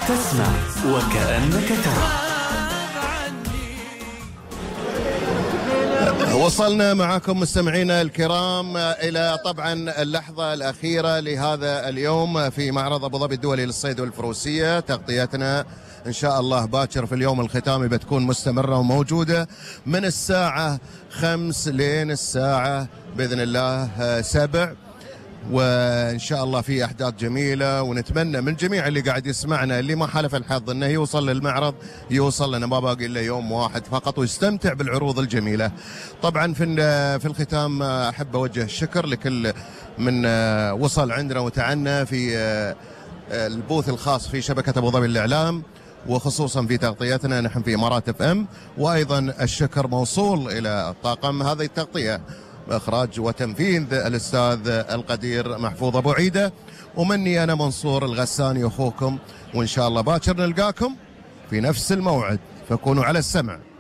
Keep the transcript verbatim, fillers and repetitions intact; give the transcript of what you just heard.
تسمع وكأنك ترى. وصلنا معكم مستمعينا الكرام إلى طبعا اللحظة الأخيرة لهذا اليوم في معرض أبو ظبي الدولي للصيد والفروسية. تغطيتنا إن شاء الله باكر في اليوم الختامي بتكون مستمرة وموجودة من الساعة خمس لين الساعة بإذن الله سبع، وإن شاء الله في أحداث جميلة، ونتمنى من جميع اللي قاعد يسمعنا اللي ما حالف الحظ أنه يوصل للمعرض يوصل لنا، ما باقي إلا يوم واحد فقط ويستمتع بالعروض الجميلة. طبعا في في الختام أحب أوجه الشكر لكل من وصل عندنا وتعنى في البوث الخاص في شبكة أبو ظبي الإعلام، وخصوصا في تغطيتنا نحن في إمارات اف ام، وأيضا الشكر موصول إلى طاقم هذه التغطية إخراج وتنفيذ الأستاذ القدير محفوظ أبو عيدة، ومني أنا منصور الغساني أخوكم، وإن شاء الله باكر نلقاكم في نفس الموعد، فكونوا على السمع.